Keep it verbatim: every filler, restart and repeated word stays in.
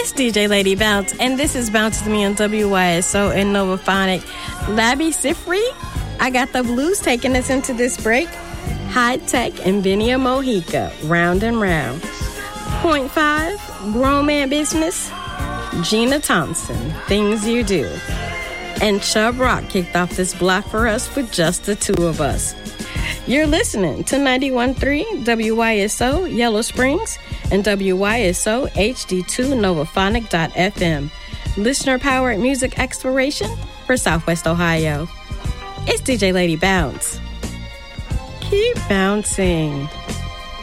It's D J Lady Bounce, and this is Bounce with me on W Y S O and Novaphonic. Labby Sifri, I got the blues taking us into this break. High Tech and Vinia Mojica, Round and Round. Point five, Grown Man Business, Gina Thompson, Things You Do. And Chubb Rock kicked off this block for us with just the two of us. You're listening to ninety-one point three W Y S O Yellow Springs and W Y S O H D two Novaphonic dot F M. Listener-powered music exploration for Southwest Ohio. It's D J Lady Bounce. Keep bouncing.